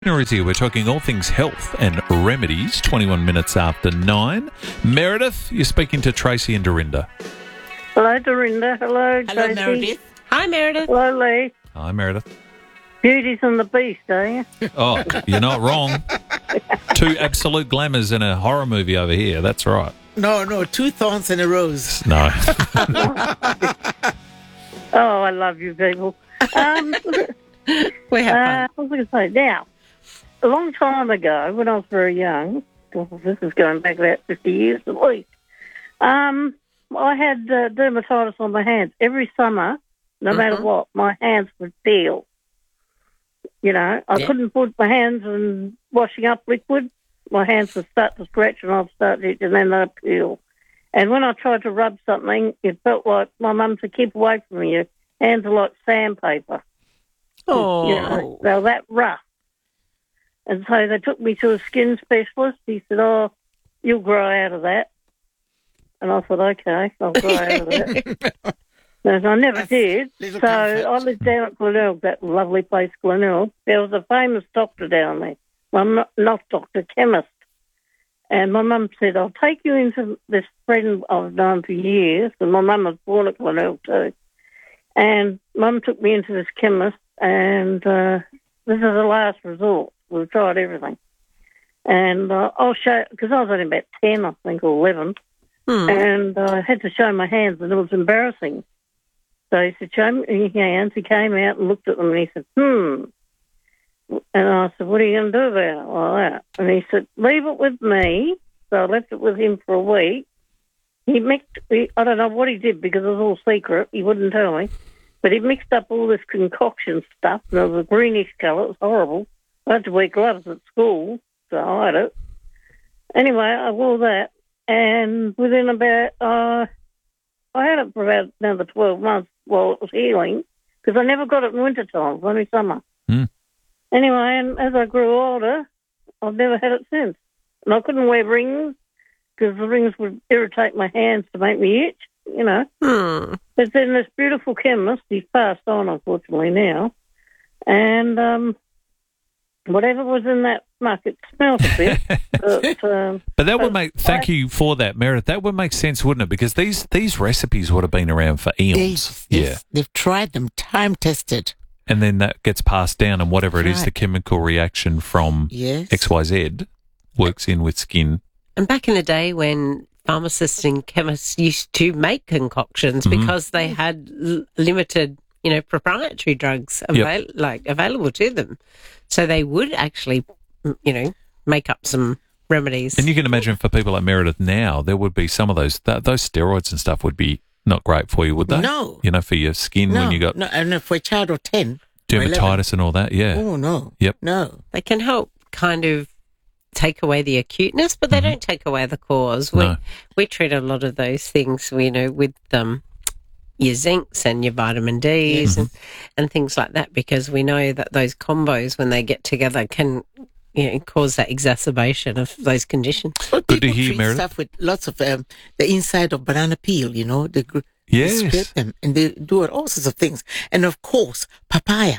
Is here. We're talking all things health and remedies. 21 minutes after 9. Meredith, you're speaking to Tracy and Dorinda. Hello, Dorinda. Hello, Hello, Tracy. Meredith. Hi, Meredith. Hello, Lee. Hi, Meredith. Beauties and the Beast, are you? Oh, you're not wrong. Two absolute glamours in a horror movie over here. That's right. No, 2 thorns and a rose. No. Oh, I love you people. We have fun. What was I going to say? Now, a long time ago, when I was very young, this is going back about 50 years at least, I had dermatitis on my hands. Every summer, no matter what, my hands would peel. You know, I couldn't put my hands in washing up liquid. My hands would start to scratch and I'd start to itch and then they'd peel. And when I tried to rub something, it felt like my mum said, keep away from me. Your hands are like sandpaper. Oh. You know, they were that rough. And so they took me to a skin specialist. He said, oh, you'll grow out of that. And I thought, okay, I'll grow out of that. And I never did. So I lived down at Glenelg, that lovely place, Glenelg. There was a famous doctor down there. Well, not doctor, chemist. And my mum said, I'll take you into this friend I've known for years. And my mum was born at Glenelg too. And Mum took me into this chemist. And this is the last resort. We've tried everything. And I'll show, because I was only about 10, I think, or 11. And I had to show my hands, and it was embarrassing. So he said, show me your hands. He came out and looked at them, and he said, And I said, what are you going to do about it like that? And he said, leave it with me. So I left it with him for a week. I don't know what he did because it was all secret. He wouldn't tell me. But he mixed up all this concoction stuff, and it was a greenish colour. It was horrible. I had to wear gloves at school to hide it. Anyway, I wore that, and within about, I had it for about another 12 months while it was healing, because I never got it in winter time, it was only summer. Anyway, and as I grew older, I've never had it since. And I couldn't wear rings, because the rings would irritate my hands to make me itch, you know. But then this beautiful chemist, he's passed on, unfortunately, now, and whatever was in that muck, it smelled a bit. But that would make, thank you for that, Meredith. That would make sense, wouldn't it? Because these recipes would have been around for eons. They've tried them, time-tested. And then that gets passed down, and whatever it is, the chemical reaction from XYZ works in with skin. And back in the day when pharmacists and chemists used to make concoctions because they had limited, proprietary drugs available to them. So they would actually, make up some remedies. And you can imagine for people like Meredith now, there would be some of those steroids and stuff would be not great for you, would they? No. For your skin when you got... No, and for a child of 10. Dermatitis and all that, yeah. Oh, no. Yep. No. They can help kind of take away the acuteness, but they don't take away the cause. We treat a lot of those things, with your zincs and your vitamin Ds and things like that, because we know that those combos, when they get together, can cause that exacerbation of those conditions. Well, good to hear, Meredith. Stuff with lots of the inside of banana peel, they scrape them and they do all sorts of things. And of course, papaya.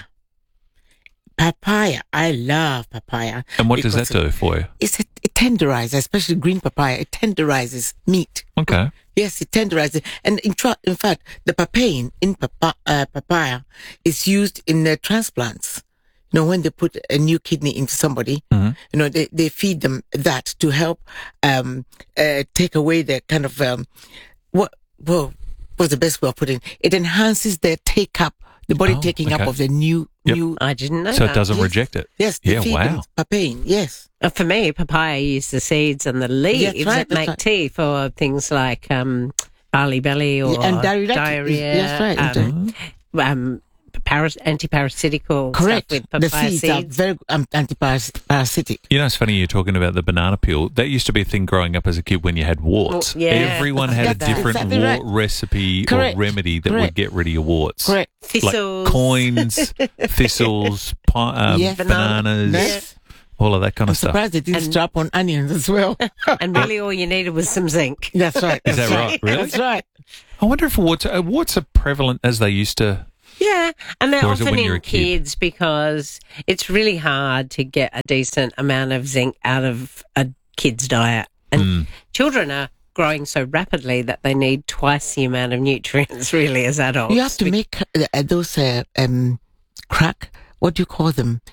I love papaya. And what does that do for you? It tenderizes, especially green papaya. It tenderizes meat. Okay. Yes, it tenderizes. And in fact, the papain in papaya is used in transplants. When they put a new kidney into somebody, they feed them that to help take away the kind of what's the best way of putting it? It enhances the the body taking up of the new. I didn't know so that. It doesn't reject it. Yes. Wow. Papain. Yes. For me, papaya use the seeds and the leaves that make tea for things like barley belly or and diarrhea. That's right. Antiparasitical Correct. stuff with papaya the seeds are very antiparasitic. It's funny you're talking about the banana peel. That used to be a thing growing up as a kid when you had warts. Everyone had a different wart recipe or remedy that would get rid of your warts. Correct. Thistles. Like coins, thistles, bananas, all of that kind of stuff. I'm surprised they didn't strap on onions as well. And really all you needed was some zinc. That's right. Is that right? Really? That's right. I wonder if warts are prevalent as they used to Yeah, and they're Or is it often when you're in a kid? kids because it's really hard to get a decent amount of zinc out of a kid's diet. And children are growing so rapidly that they need twice the amount of nutrients, really, as adults. You have to make those crack, what do you call them?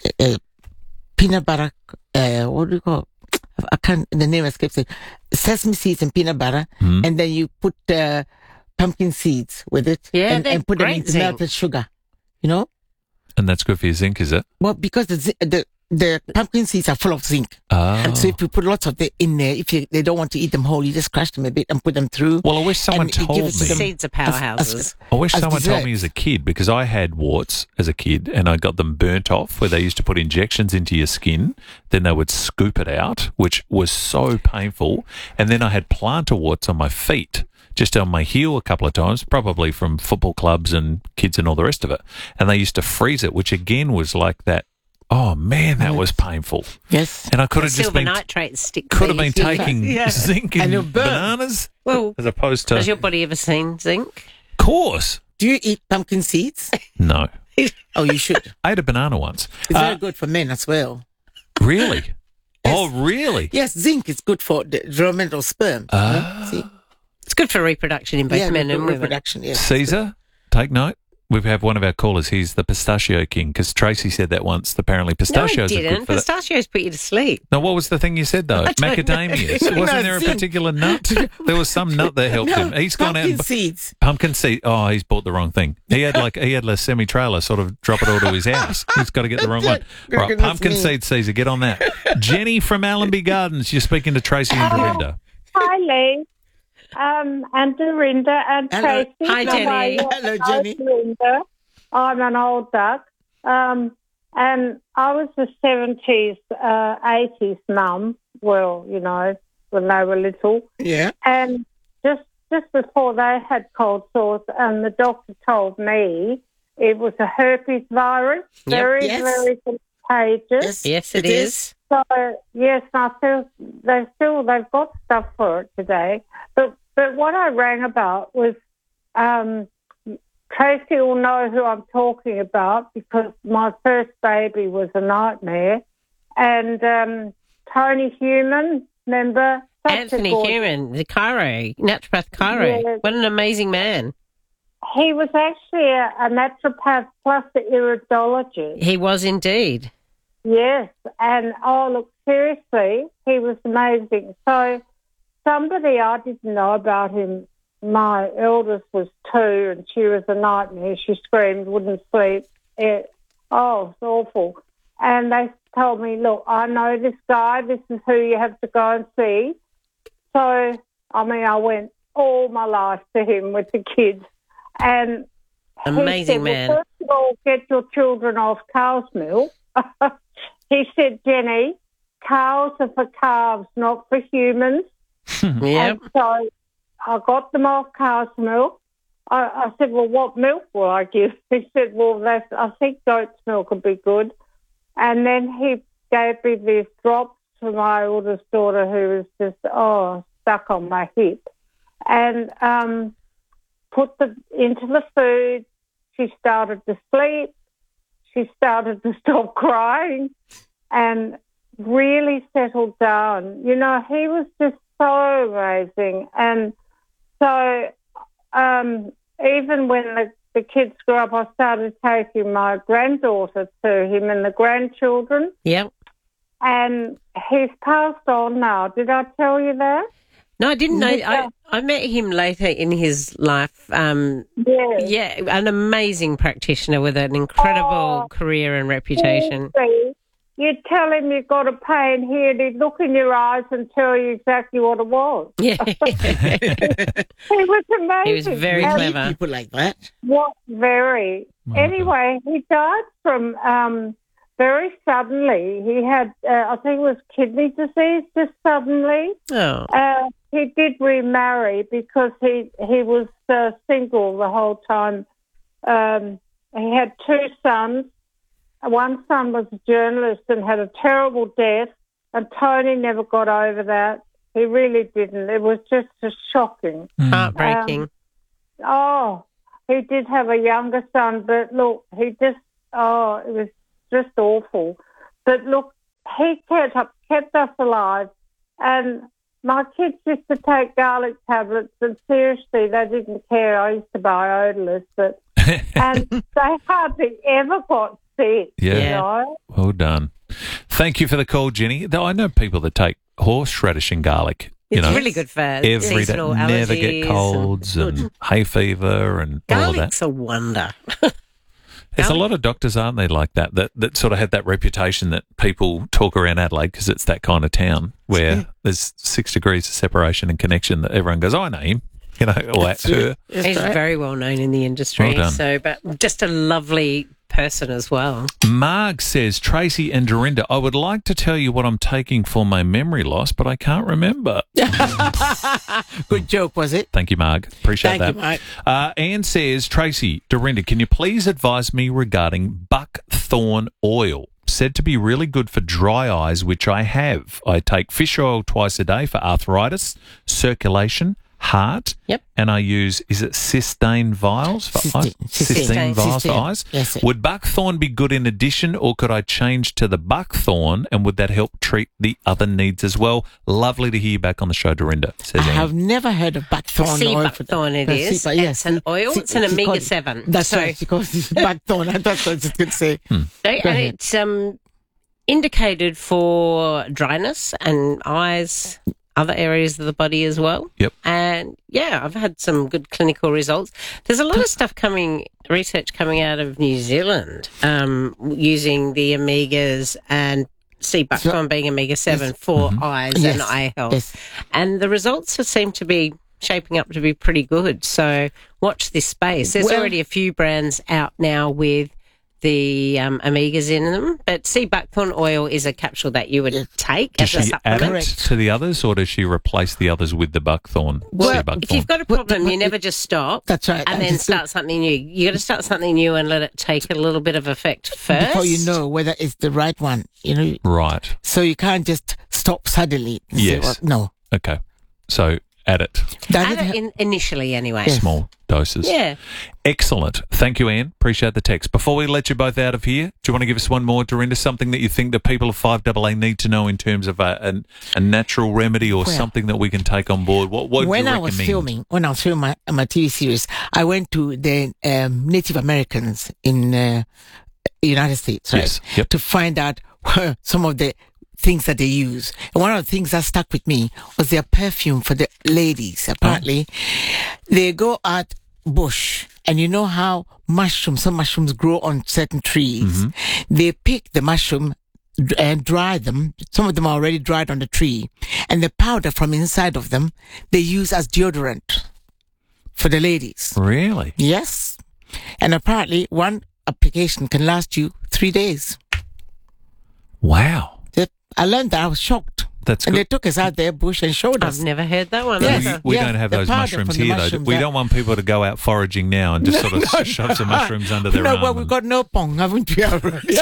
Peanut butter, what do you call? I can't, the name escapes it. Sesame seeds and peanut butter, and then you put pumpkin seeds with it, and put them into melted sugar, you know? And that's good for your zinc, is it? Well, because the pumpkin seeds are full of zinc. Oh. And so if you put lots of it in there, if they don't want to eat them whole, you just crush them a bit and put them through. Well, I wish someone told me. Seeds are powerhouses. I wish someone told me as a kid, because I had warts as a kid and I got them burnt off, where they used to put injections into your skin. Then they would scoop it out, which was so painful. And then I had plantar warts on my feet, just on my heel a couple of times, probably from football clubs and kids and all the rest of it. And they used to freeze it, which again was like that. Oh man, that was painful. Yes. And I could have just been nitrate stick. Could have been taking zinc in bananas. Well, as opposed to. Has your body ever seen zinc? Of course. Do you eat pumpkin seeds? No. Oh, you should. I ate a banana once. It's very good for men as well. Really? Yes. Oh, really? Yes, zinc is good for the development of sperm. See? It's good for reproduction in both men and women. Reproduction, yes. Caesar, take note. We have one of our callers. He's the pistachio king, because Tracy said that once. Apparently, pistachios no, I are didn't. good for Pistachios put you to sleep. No, what was the thing you said, though? Macadamias. Wasn't there a particular nut? There was some nut that helped him. He's gone out and... seeds. Pumpkin seed. Oh, he's bought the wrong thing. He had a semi-trailer sort of drop it all to his house. He's got to get the wrong one. Right, pumpkin seed, Caesar, get on that. Jenny from Allenby Gardens, you're speaking to Tracy and Dorinda. Hi, Lee. And Dorinda and Tracy. Hi, Jenny. Hello, Jenny. Dorinda. I'm an old duck. And I was the 70s, 80s mum. Well, you know, when they were little. Yeah. And just before they had cold sores, and the doctor told me it was a herpes virus. Very contagious. Yes, it is. So, yes, I feel they've got stuff for it today. But what I rang about was... Tracy will know who I'm talking about, because my first baby was a nightmare. And Tony Human, remember? Anthony Human, the naturopath chiro. Yes. What an amazing man. He was actually a naturopath plus the iridologist. He was indeed. Yes. And, look, seriously, he was amazing. So somebody I didn't know about him, my eldest was 2 and she was a nightmare. She screamed, wouldn't sleep. It's awful. And they told me, look, I know this guy. This is who you have to go and see. So, I went all my life to him with the kids. And amazing man. Well, first of all, get your children off cow's milk. He said, Jenny, cows are for calves, not for humans. Yep. So I got them off cow's milk. I said, well, what milk will I give? He said, well, I think goat's milk would be good. And then he gave me these drops for my oldest daughter, who was just, stuck on my hip. And put into the food. She started to sleep. She started to stop crying and really settled down. You know, he was just so amazing. And so even when the kids grew up, I started taking my granddaughter to him and the grandchildren. Yep. And he's passed on now. Did I tell you that? No, I didn't know. I met him later in his life. Yeah, an amazing practitioner with an incredible career and reputation. You tell him you've got a pain here, and he'd look in your eyes and tell you exactly what it was. Yeah. He was amazing. He was very clever. People like that. What? Very. Anyway, he died from very suddenly. He had, I think it was kidney disease, just suddenly. Oh. He did remarry because he was single the whole time. He had 2 sons. One son was a journalist and had a terrible death, and Tony never got over that. He really didn't. It was just shocking. Heartbreaking. he did have a younger son, but look, it was just awful. But look, he kept us alive, and my kids used to take garlic tablets, and seriously, they didn't care. I used to buy odorless, and they hardly ever got sick. Yeah. You know? Well done. Thank you for the call, Jenny. Though I know people that take horseradish and garlic. It's really good for every day, seasonal allergies. never get colds and hay fever and all of that. Garlic's a wonder. There's a lot of doctors, aren't they, like that sort of have that reputation that people talk around Adelaide because it's that kind of town where there's 6 degrees of separation and connection that everyone goes, oh, I know him, you know, or her. He's very well known in the industry. Well done. But just a lovely person as well. Marg says, Tracy and Dorinda, I would like to tell you what I'm taking for my memory loss, but I can't remember. Good joke, was it? Thank you, Marg. Appreciate that. Thank you, Marg. Anne says, Tracy, Dorinda, can you please advise me regarding buckthorn oil? Said to be really good for dry eyes, which I have. I take fish oil twice a day for arthritis, circulation, heart, and I use, is it Cystine vials for eyes? Cystine vials for eyes. Yes, would buckthorn be good in addition, or could I change to the buckthorn, and would that help treat the other needs as well? Lovely to hear you back on the show, Dorinda, says I Anne. have never heard of buckthorn Sea oil. buckthorn it is. It's an oil. It's an omega-7. That's right, because it's buckthorn. That's what I could say. And it's indicated for dryness and eyes, other areas of the body as well. Yep. And I've had some good clinical results. There's a lot of stuff research coming out of New Zealand, using the omegas and sea buckthorn being omega-7 for eyes and eye health. Yes. And the results seem to be shaping up to be pretty good. So watch this space. There's already a few brands out now with the omegas in them, but sea buckthorn oil is a capsule that you would take Does as a she add supplement. it to the others, or does she replace the others with the buckthorn? sea buckthorn? If you've got a problem, you never just stop. That's right. And then start something new. You got to start something new and let it take a little bit of effect first. Before you know whether it's the right one, you know. Right. So you can't just stop suddenly. and say, Yes. no. Okay. So add it. Does Add it initially anyway. Yes. Small doses. Yeah. Excellent. Thank you, Anne. Appreciate the text. Before we let you both out of here, do you want to give us one more, Dorinda, something that you think the people of 5AA need to know in terms of a natural remedy or something that we can take on board? What would you recommend? When I was filming my TV series, I went to the Native Americans in the United States, right? Yes. Yep. To find out some of the things that they use. And one of the things that stuck with me was their perfume for the ladies. Apparently, they go out bush, and you know how some mushrooms grow on certain trees. They pick the mushroom and dry them. Some of them are already dried on the tree, and the powder from inside of them they use as deodorant for the ladies. Really? Yes. And apparently one application can last you 3 days. Wow. I learned that. I was shocked. That's and good. they took us out there bush and showed us. I've never heard that one. Yes. either. We don't have the those powder mushrooms from the here, though. mushrooms We that- don't want people to go out foraging now and just sort of shove some mushrooms under their arm. No, well, we've got no pong, haven't we?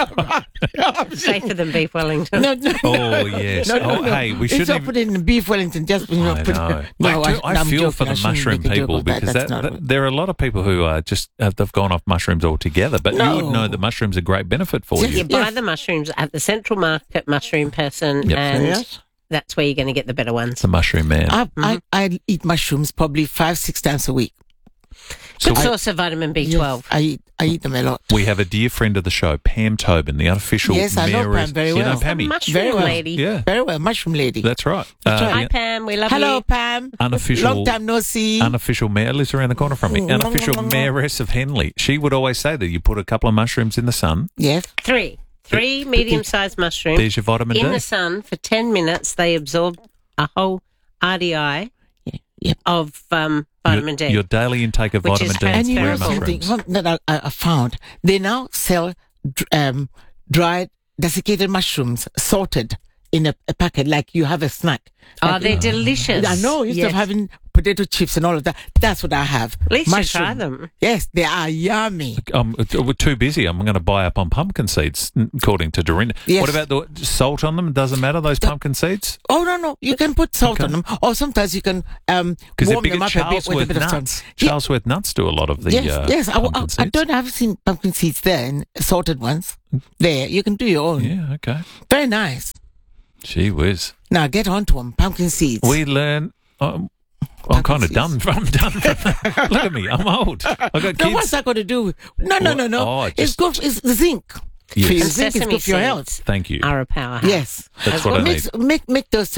Safer than beef Wellington. No, Oh, yes. Hey, we It's shouldn't not even... put it in beef Wellington. Just I know. I I'm feel joking. for the I shouldn't mushroom make a joke people about because That's not there are a lot of people who are just they've gone off mushrooms altogether. But you would No. know that mushrooms are great benefit for Yes, you. You buy Yes. the mushrooms at the Central Market mushroom person, Yep. and Yes. that's where you're going to get the better ones. The mushroom man. I eat mushrooms probably 5-6 times a week. Good So source of vitamin B12. Yes, I eat them a lot. we have a dear friend of the show, Pam Tobin, the unofficial Yes, I know mayoress. Pam very You know well. Pammy? Mushroom Very well. lady. Yeah, Very well, mushroom lady. that's right. That's right. Hi, Yeah. Pam. We love Hello, you. Pam. Unofficial- Long time no see. Unofficial mayor lives around the corner from me. Unofficial mayoress of Henley. She would always say that you put a couple of mushrooms in the sun. Yes. Three medium-sized mushrooms There's your vitamin in D. the sun for 10 minutes. They absorb a whole RDI Yep. of vitamin D. Your daily intake of Which vitamin is D. And you know Very something, mushrooms. something that I found? They now sell dried desiccated mushrooms, sorted in a packet, like you have a snack. Oh, they're delicious. I know, instead of having potato chips and all of that, that's what I have. At least you try them. Yes, they are yummy. We're too busy. I'm going to buy up on pumpkin seeds, according to Dorinda. Yes. What about the salt on them? It doesn't matter, those pumpkin seeds? Oh, no. You can put salt on them. Or sometimes you can warm them up a bit with a bit of salt. Charlesworth nuts do a lot of the Yes. pumpkin seeds. I've seen pumpkin seeds there, and salted ones. There, you can do your own. Yeah, okay. Very nice. Gee whiz. Now get onto them, pumpkin seeds. We learn... I'm kind of done. I'm done from that. Look at me. I'm old. I've got kids. No, what's that got to do? No. Oh, It's good. It's the zinc. Yes. For your And zinc is sesame good for your seeds health. Thank you. are a powerhouse. Yes. That's what I need. Make those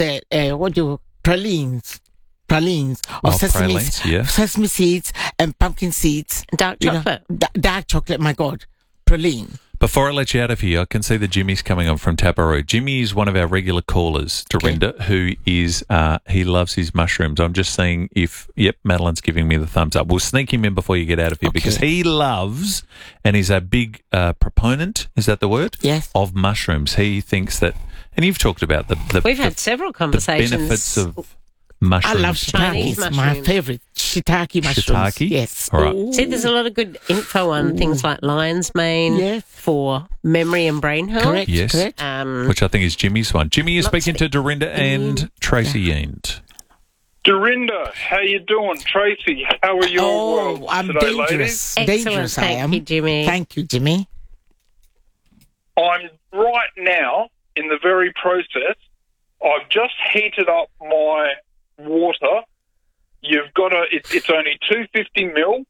pralines or pralines, yeah. sesame seeds and pumpkin seeds. Dark chocolate. Dark chocolate. My God, praline. Before I let you out of here, I can see that Jimmy's coming on from Taparoo. Jimmy is one of our regular callers, Dorinda, who is, he loves his mushrooms. I'm just seeing if, Madeline's giving me the thumbs up. We'll sneak him in before you get out of here because he loves, and he's a big proponent, is that the word? Yes. Of mushrooms. He thinks that, and you've talked about We've had several conversations. the benefits of mushrooms. I love Chinese shiitake. My mushrooms. favorite shiitake mushrooms. Shiitake? Yes. All right. See, there's a lot of good info on things like lion's mane Yes. for memory and brain health. Correct. Yes. Correct. Which I think is Jimmy's one. Jimmy, you're Lots speaking of- to Dorinda and Tracy Eend. Dorinda, how you doing? Tracy, how are you all I'm today, ladies? dangerous. Excellent. Dangerous, I am. Thank you, Jimmy. Thank you, Jimmy. I'm right now in the very process. I've just heated up my water. You've got it's only 250 ml.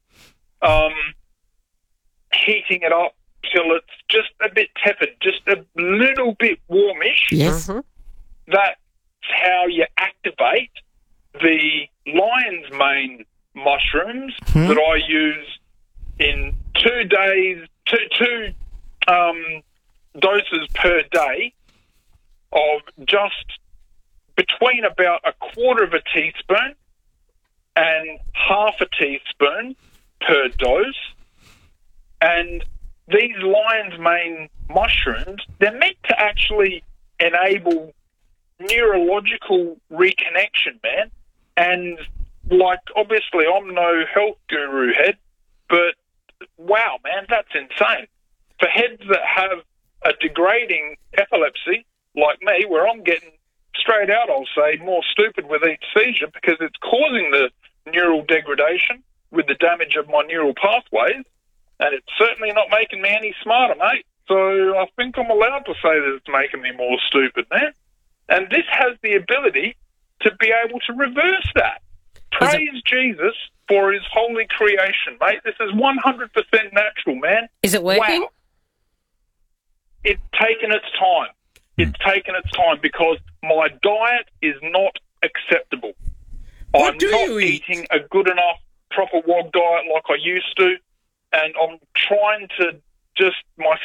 Heating it up till it's just a bit tepid, just a little bit warmish. Yes. Mhm. That's how you activate the lion's mane mushrooms that I use in 2 days, two doses per day of just between about a quarter of a teaspoon and half a teaspoon per dose. And these lion's mane mushrooms, they're meant to actually enable neurological reconnection, man. And, like, obviously I'm no health guru head, but wow, man, that's insane. For heads that have a degrading epilepsy, like me, where I'm getting straight out, I'll say, more stupid with each seizure because it's causing the neural degradation with the damage of my neural pathways, and it's certainly not making me any smarter, mate. So I think I'm allowed to say that it's making me more stupid, man. And this has the ability to be able to reverse that. Praise Jesus for his holy creation, mate. This is 100% natural, man. Is it working? Wow. It's taken its time. It's taken its time because my diet is not acceptable. What I'm do not you eat? eating a good enough proper wog diet like I used to, and I'm trying to just my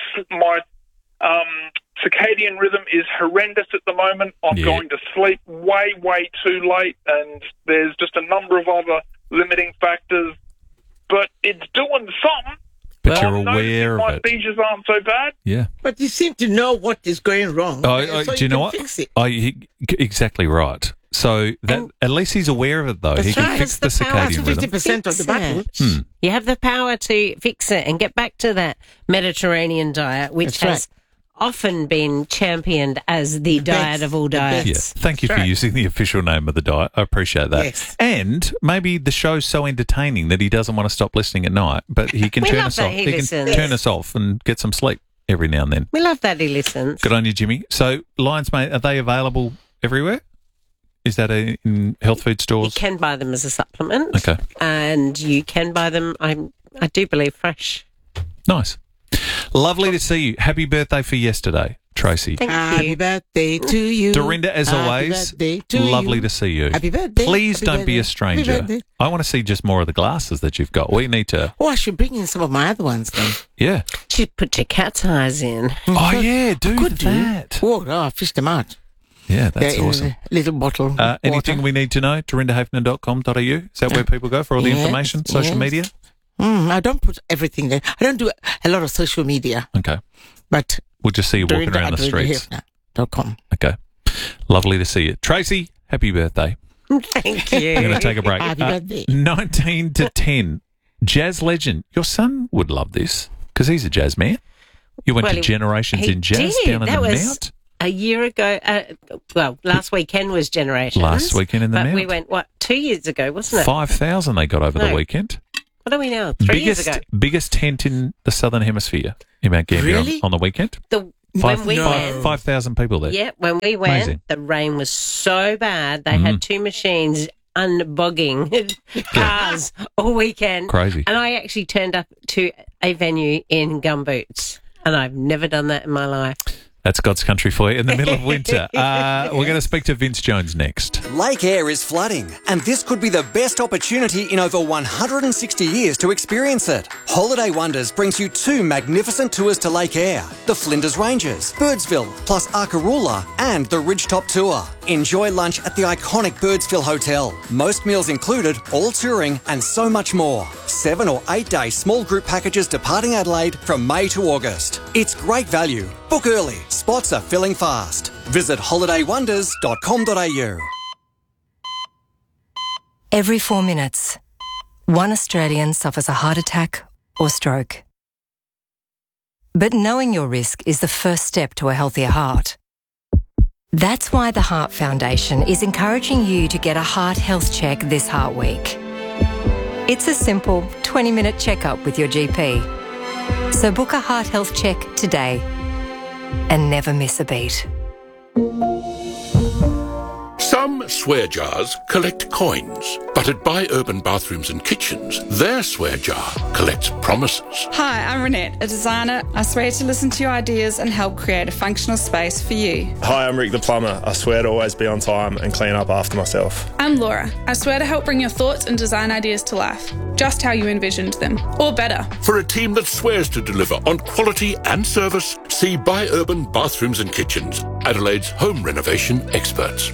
circadian rhythm is horrendous at the moment. I'm going to sleep way too late, and there's just a number of other limiting factors, but it's doing something. But you're I'm noticing aware my of it. seizures aren't so bad. Yeah. But you seem to know what is going wrong. So Do you know can what? Fix it. Exactly right. So that at least he's aware of it, though. He can right. fix the That's the power. circadian That's rhythm. 50% of the battle. It. You have the power to fix it and get back to that Mediterranean diet, which That's has often been championed as the diet of all the best. diets. Yeah. Thank you for right. using the official name of the diet. I appreciate that. Yes. And maybe the show's so entertaining that he doesn't want to stop listening at night, but he can We turn love us that off. he can listens. turn us off and get some sleep every now and then. We love that he listens. Good on you, Jimmy. So, Lions Mate, are they available everywhere? Is that in health food You stores? can buy them as a supplement. Okay. And you can buy them, I do believe, fresh. Nice. Lovely to see you. Happy birthday for yesterday, Tracy. Thank Happy you. birthday to you. Dorinda, as Happy always, birthday to lovely you. to see you. Happy birthday. Please Happy don't be birthday. a stranger. Happy birthday. I want to see just more of the glasses that you've got. We need to, Oh, I should bring in some of my other ones then. yeah. Should put your cat's eyes in. Oh, yeah, do Could do. that. Oh, I fished them out. Yeah, that's They're awesome. in a little bottle. of Anything water. we need to know? DorindaHafner.com.au. Is that where people go for all the Yes, information? Social yes. media? I don't put everything there. I don't do a lot of social media, Okay. but We'll just see you walking around the streets. DorindaHafner.com. Okay. Lovely to see you. Tracy, happy birthday. Thank you. I'm going to take a break. Happy birthday. 19 to 10. Jazz legend. Your son would love this because he's a jazz man. You went to Generations he in Jazz did. down in That the was Mount. A year ago. Last weekend was Generations. Last weekend in the but Mount. we went, 2 years ago, wasn't it? 5,000 they got over the No. weekend. What are we now? 3 years ago. Biggest tent in the Southern Hemisphere in Mount Gambier Really? on the weekend. When we went, 5,000 people there. yeah, when we went, Amazing. the rain was so bad. They had 2 machines unbogging cars all weekend. Crazy. And I actually turned up to a venue in gumboots, and I've never done that in my life. That's God's country for you in the middle of winter. We're going to speak to Vince Jones next. Lake Eyre is flooding, and this could be the best opportunity in over 160 years to experience it. Holiday Wonders brings you 2 magnificent tours to Lake Eyre, the Flinders Ranges, Birdsville, plus Arkaroola, and the Ridgetop Tour. Enjoy lunch at the iconic Birdsville Hotel. Most meals included, all touring, and so much more. 7 or 8 day small group packages departing Adelaide from May to August. It's great value. Book early. Spots are filling fast. Visit holidaywonders.com.au. Every 4 minutes, one Australian suffers a heart attack or stroke. But knowing your risk is the first step to a healthier heart. That's why the Heart Foundation is encouraging you to get a heart health check this Heart Week. It's a simple 20-minute checkup with your GP. So book a heart health check today and never miss a beat. Some swear jars collect coins, but at Buy Urban Bathrooms and Kitchens, their swear jar collects promises. Hi, I'm Renette, a designer. I swear to listen to your ideas and help create a functional space for you. Hi, I'm Rick the plumber. I swear to always be on time and clean up after myself. I'm Laura. I swear to help bring your thoughts and design ideas to life, just how you envisioned them, or better. For a team that swears to deliver on quality and service, see Buy Urban Bathrooms and Kitchens, Adelaide's home renovation experts.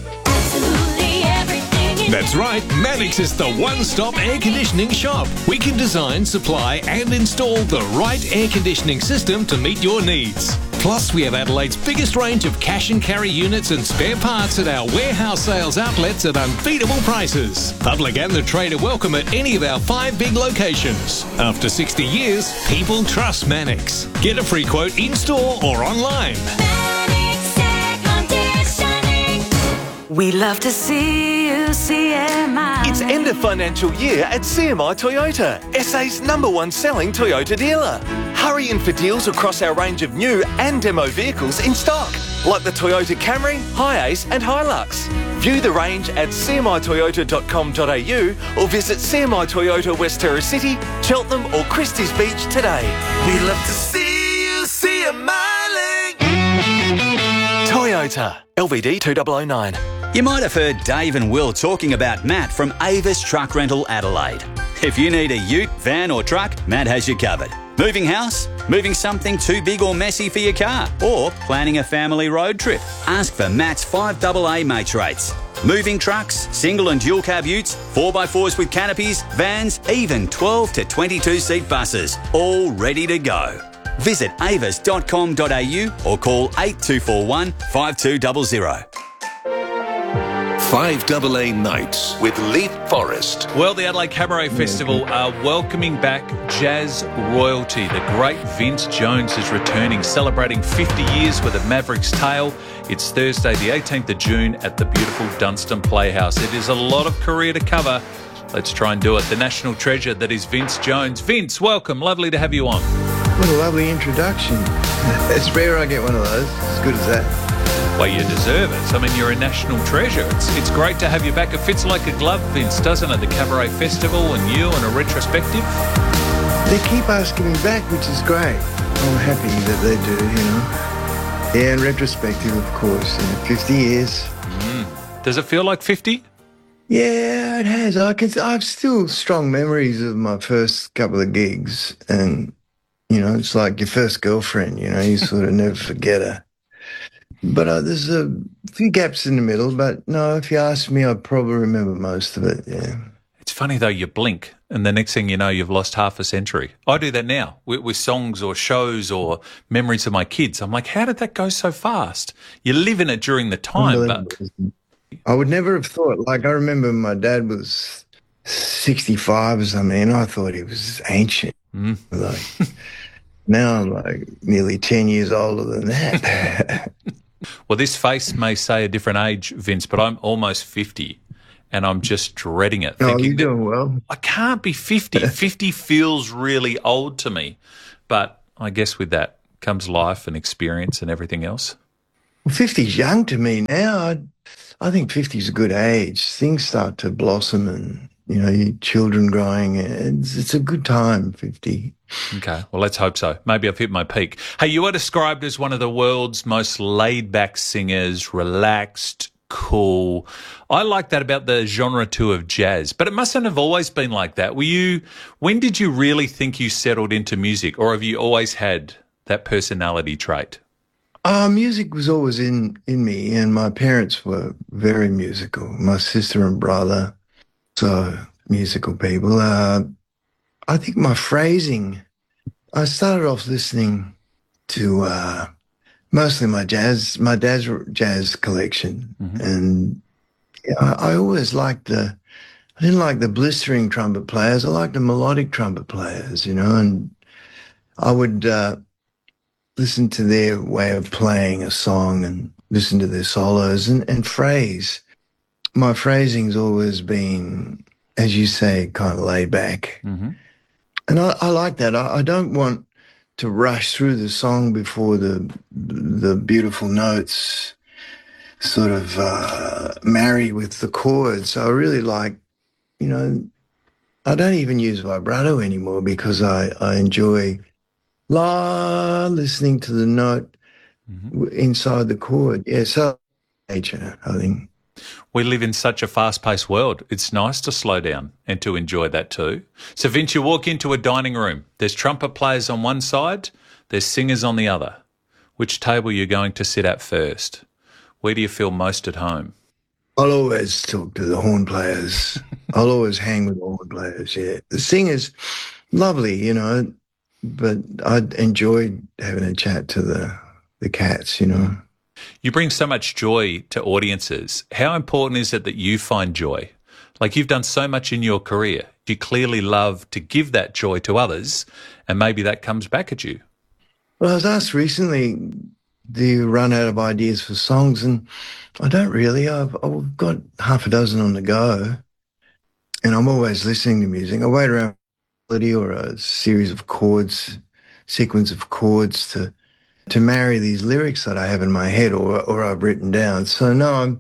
That's right, Mannix is the one-stop air conditioning shop. We can design, supply and install the right air conditioning system to meet your needs. Plus, we have Adelaide's biggest range of cash and carry units and spare parts at our warehouse sales outlets at unbeatable prices. Public and the trade are welcome at any of our 5 big locations. After 60 years, people trust Mannix. Get a free quote in-store or online. We love to see you, CMI. It's end of financial year at CMI Toyota, SA's #1 selling Toyota dealer. Hurry in for deals across our range of new and demo vehicles in stock, like the Toyota Camry, Hiace and Hilux. View the range at cmitoyota.com.au or visit CMI Toyota West Terra City, Cheltenham or Christie's Beach today. We love to see you, CMI. Toyota, LVD 2009. You might have heard Dave and Will talking about Matt from Avis Truck Rental Adelaide. If you need a ute, van or truck, Matt has you covered. Moving house? Moving something too big or messy for your car? Or planning a family road trip? Ask for Matt's 5AA mates rates. Moving trucks, single and dual cab utes, 4x4s with canopies, vans, even 12 to 22 seat buses. All ready to go. Visit avis.com.au or call 8241 5200. 5AA Nights with Leith Forrest. Well, the Adelaide Cabaret Festival are welcoming back jazz royalty. The great Vince Jones is returning, celebrating 50 years with A Maverick's Tale. It's Thursday, the 18th of June at the beautiful Dunstan Playhouse. It is a lot of career to cover. Let's try and do it. The national treasure that is Vince Jones. Vince, welcome. Lovely to have you on. What a lovely introduction. It's rare I get one of those as good as that. Well, you deserve it. I mean, you're a national treasure. It's great to have you back. It fits like a glove, Vince, doesn't it? The Cabaret Festival and you and a retrospective. They keep asking me back, which is great. I'm happy that they do, you know. Yeah, and retrospective, of course. 50 years. Does it feel like 50? Yeah, it has. I've still strong memories of my first couple of gigs. And, you know, it's like your first girlfriend, you know, you sort of never forget her. But there's a few gaps in the middle. But no, if you ask me, I'd probably remember most of it, yeah. It's funny though, you blink and the next thing you know, you've lost half a century. I do that now with songs or shows or memories of my kids. I'm like, how did that go so fast? You live in it during the time, but I would never have thought. Like, I remember my dad was 65 or something, and I thought he was ancient. Like, now I'm like nearly 10 years older than that. Well, this face may say a different age, Vince, but I'm almost 50 and I'm just dreading it. Oh, you're doing well. I can't be 50. 50 feels really old to me. But I guess with that comes life and experience and everything else. Well, 50's young to me now. I think 50's a good age. Things start to blossom and, you know, your children growing. It's a good time, 50. Okay, well, let's hope so. Maybe I've hit my peak. Hey, you are described as one of the world's most laid-back singers, relaxed, cool. I like that about the genre too of jazz, but it mustn't have always been like that. When did you really think you settled into music, or have you always had that personality trait? Music was always in me, and my parents were very musical. My sister and brother, so musical people. I think my phrasing, I started off listening to mostly my dad's jazz collection. And I always liked I didn't like the blistering trumpet players. I liked the melodic trumpet players, you know, and I would listen to their way of playing a song and listen to their solos and phrase. My phrasing's always been, as you say, kind of laid back. And I like that. I don't want to rush through the song before the beautiful notes sort of marry with the chords. I really like, you know, I don't even use vibrato anymore because I enjoy listening to the note inside the chord. Yeah, so nature, I think. We live in such a fast-paced world. It's nice to slow down and to enjoy that too. So, Vince, you walk into a dining room. There's trumpet players on one side. There's singers on the other. Which table are you going to sit at first? Where do you feel most at home? I'll always talk to the horn players. I'll always hang with the horn players, yeah. The singers, lovely, you know, but I enjoyed having a chat to the cats, you know. You bring so much joy to audiences. How important is it that you find joy? Like, you've done so much in your career. You clearly love to give that joy to others, and maybe that comes back at you. Well, I was asked recently, do you run out of ideas for songs? And I don't really. I've got half a dozen on the go, and I'm always listening to music. I wait around for a melody or a series of chords, sequence of chords to marry these lyrics that I have in my head or I've written down. So no,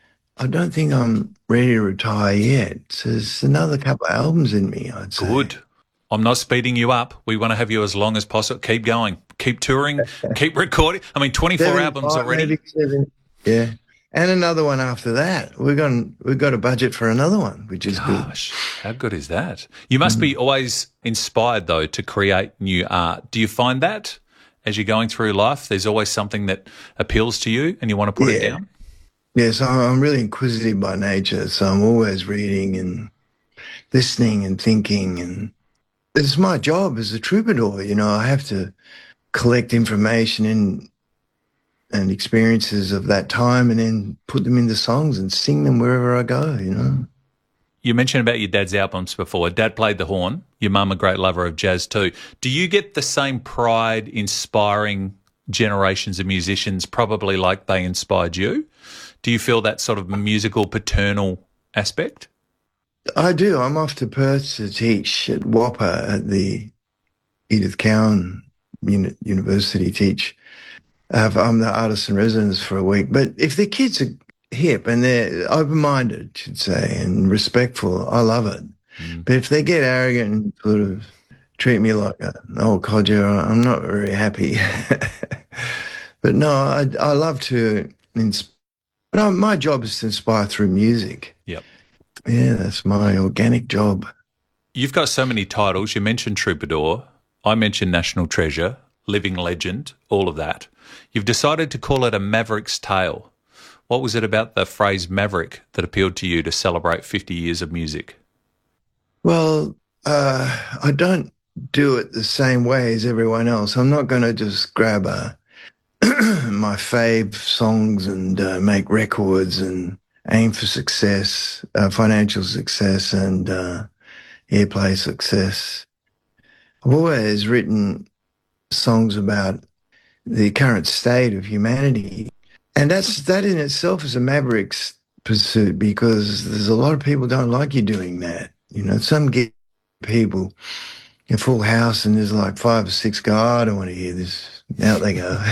I don't think I'm ready to retire yet. So there's another couple of albums in me, I'd say. Good. I'm not speeding you up. We want to have you as long as possible. Keep going. Keep touring. Keep recording. I mean, 24 albums already. Maybe 7. Yeah. And another one after that. We've got a budget for another one, which is good. Gosh, how good is that? You must be always inspired, though, to create new art. Do you find that? As you're going through life, there's always something that appeals to you and you want to put it down? Yes, I'm really inquisitive by nature, so I'm always reading and listening and thinking. And it's my job as a troubadour, you know. I have to collect information and experiences of that time and then put them into songs and sing them wherever I go, you know. You mentioned about your dad's albums before. Dad played the horn. Your mum a great lover of jazz too. Do you get the same pride inspiring generations of musicians probably like they inspired you? Do you feel that sort of musical paternal aspect? I do. I'm off to Perth to teach at WAPA at the Edith Cowan University teach. I'm the artist in residence for a week. But if the kids are hip and they're open-minded, should say, and respectful, I love it. But if they get arrogant and sort of treat me like an old codger, I'm not very happy. But no, I love to inspire. But my job is to inspire through music. Yep. Yeah, that's my organic job. You've got so many titles. You mentioned Troubadour. I mentioned National Treasure, Living Legend, all of that. You've decided to call it A Maverick's Tale. What was it about the phrase maverick that appealed to you to celebrate 50 years of music? Well, I don't do it the same way as everyone else. I'm not going to just grab my fave songs and make records and aim for success, financial success and airplay success. I've always written songs about the current state of humanity. And that in itself is a maverick's pursuit, because there's a lot of people don't like you doing that. You know, some get people in Full House and there's like 5 or 6 go, I don't want to hear this. Out they go.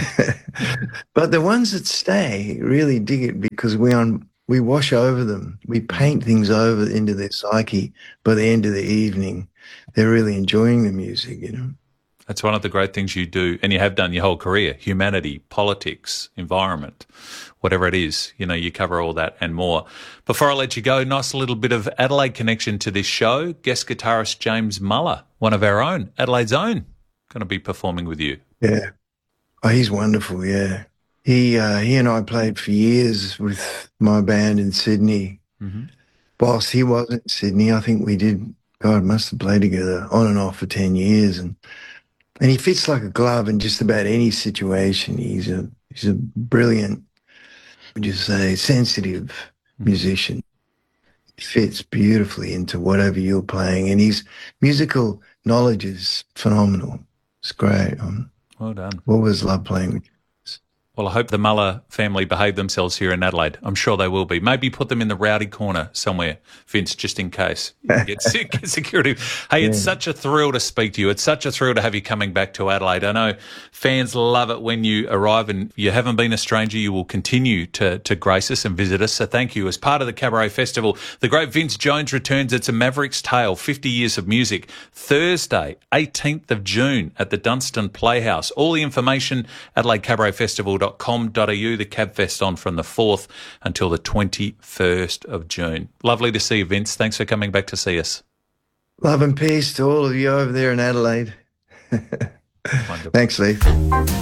But the ones that stay really dig it, because we wash over them. We paint things over into their psyche. By the end of the evening, they're really enjoying the music, you know. That's one of the great things you do, and you have done your whole career: humanity, politics, environment, whatever it is. You know, you cover all that and more. Before I let you go, nice little bit of Adelaide connection to this show. Guest guitarist James Muller, one of our own, Adelaide's own, going to be performing with you. Yeah. Oh, he's wonderful, yeah. He and I played for years with my band in Sydney. Mm-hmm. Whilst he wasn't in Sydney, I think we did, God, must have played together on and off for 10 years. And he fits like a glove in just about any situation. He's a brilliant, would you say, sensitive musician. He fits beautifully into whatever you're playing, and his musical knowledge is phenomenal. It's great. Well done. Always love playing with you. Well, I hope the Muller family behave themselves here in Adelaide. I'm sure they will be. Maybe put them in the rowdy corner somewhere, Vince, just in case. You can get security. Hey, it's such a thrill to speak to you. It's such a thrill to have you coming back to Adelaide. I know fans love it when you arrive, and you haven't been a stranger. You will continue to grace us and visit us. So thank you. As part of the Cabaret Festival, the great Vince Jones returns. It's a Maverick's Tale, 50 years of music, Thursday, 18th of June at the Dunstan Playhouse. All the information, AdelaideCabaretFestival.com.au, the CabFest on from the 4th until the 21st of June. Lovely to see you, Vince. Thanks for coming back to see us. Love and peace to all of you over there in Adelaide. Thanks, Lee.